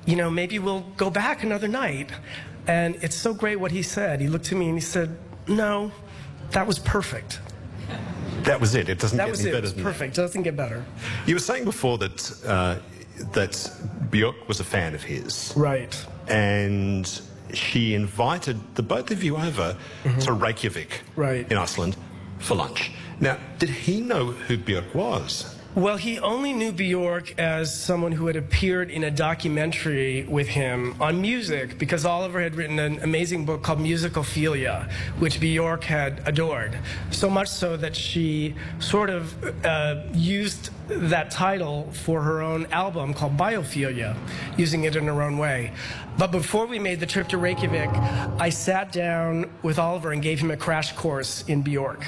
you know, maybe we'll go back another night. And it's so great what he said. He looked at me and he said, no, that was perfect. That was it. It doesn't get any better than that. That was it. It was perfect. It doesn't get better. You were saying before that that Björk was a fan of his. Right. And she invited the both of you over to Reykjavik in Iceland for lunch. Now, did he know who Björk was? Well, he only knew Björk as someone who had appeared in a documentary with him on music, because Oliver had written an amazing book called Musicophilia, which Björk had adored. So much so that she sort of used that title for her own album called Biophilia, using it in her own way. But before we made the trip to Reykjavik, I sat down with Oliver and gave him a crash course in Björk.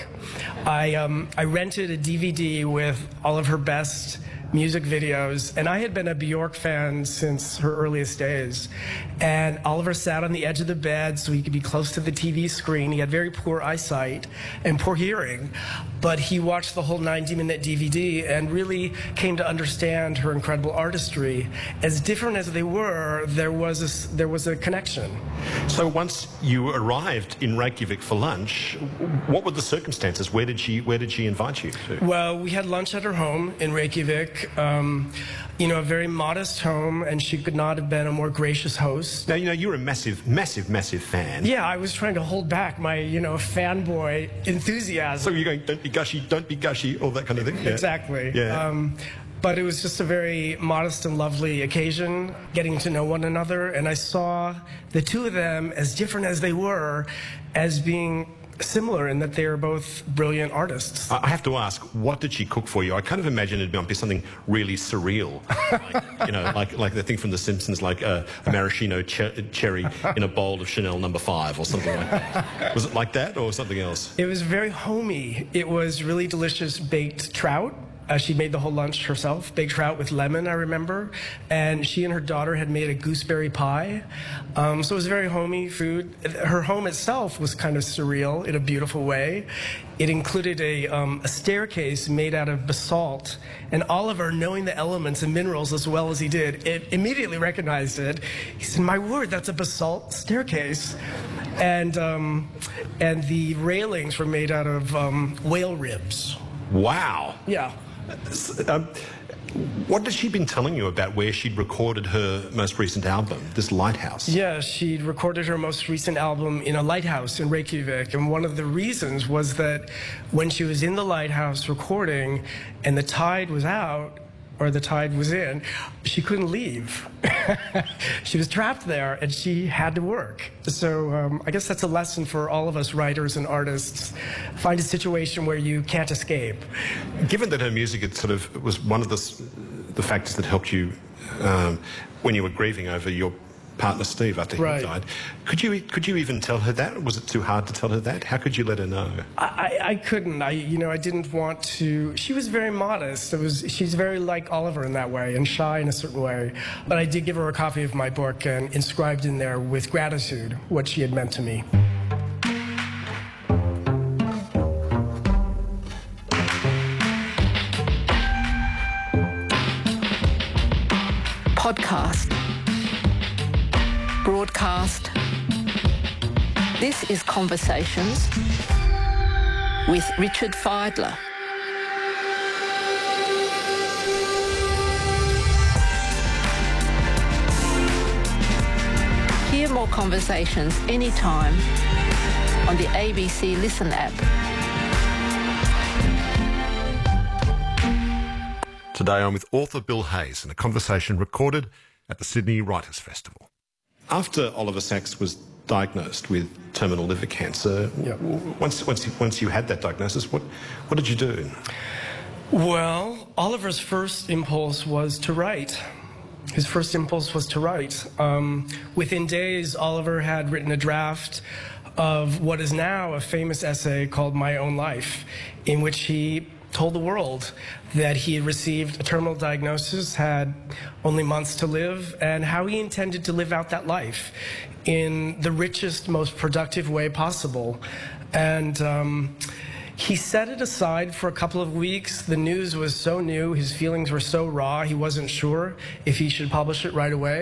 I rented a DVD with all of her best music videos, and I had been a Björk fan since her earliest days. And Oliver sat on the edge of the bed so he could be close to the TV screen. He had very poor eyesight and poor hearing, but he watched the whole 90-minute DVD and really came to understand her incredible artistry. As different as they were, there was a connection. So once you arrived in Reykjavik for lunch, what were the circumstances? Where did she invite you to? Well, we had lunch at her home in Reykjavik. You know, a very modest home, and she could not have been a more gracious host. Now, you know, you're a massive, massive, massive fan. Yeah, I was trying to hold back my, you know, fanboy enthusiasm. So you're going, don't be gushy, all that kind of thing? Yeah. Exactly. Yeah. But it was just a very modest and lovely occasion, getting to know one another, and I saw the two of them, as different as they were, as being similar in that they are both brilliant artists. I have to ask, what did she cook for you? I kind of imagine it might be something really surreal, like, you know, like the thing from The Simpsons, like a maraschino cherry in a bowl of Chanel No. 5 or something like that. Was it like that or something else? It was very homey. It was really delicious baked trout. She made the whole lunch herself, baked trout with lemon, I remember. And she and her daughter had made a gooseberry pie. So it was very homey food. Her home itself was kind of surreal in a beautiful way. It included a staircase made out of basalt. And Oliver, knowing the elements and minerals as well as he did, immediately recognized it. He said, my word, that's a basalt staircase. And the railings were made out of whale ribs. Wow. Yeah. What has she been telling you about where she'd recorded her most recent album, this lighthouse? Yeah, she'd recorded her most recent album in a lighthouse in Reykjavik, and one of the reasons was that when she was in the lighthouse recording and the tide was out, or the tide was in, she couldn't leave. She was trapped there, and she had to work. So I guess that's a lesson for all of us writers and artists. Find a situation where you can't escape. Given that her music was one of the factors that helped you when you were grieving over your partner Steve after he died, could you even tell her that? Was it too hard to tell her that? How could you let her know? I couldn't. I didn't want to. She was very modest. She's very like Oliver in that way, and shy in a certain way. But I did give her a copy of my book and inscribed in there with gratitude what she had meant to me. Podcast. Broadcast. This is Conversations with Richard Fidler. Hear more conversations anytime on the ABC Listen app. Today I'm with author Bill Hayes in a conversation recorded at the Sydney Writers' Festival. After Oliver Sacks was diagnosed with terminal liver cancer, once you had that diagnosis, what did you do? Well, Oliver's first impulse was to write. His first impulse was to write. Within days, Oliver had written a draft of what is now a famous essay called My Own Life, in which he told the world that he had received a terminal diagnosis, had only months to live, and how he intended to live out that life in the richest, most productive way possible. And he set it aside for a couple of weeks. The news was so new, his feelings were so raw, he wasn't sure if he should publish it right away.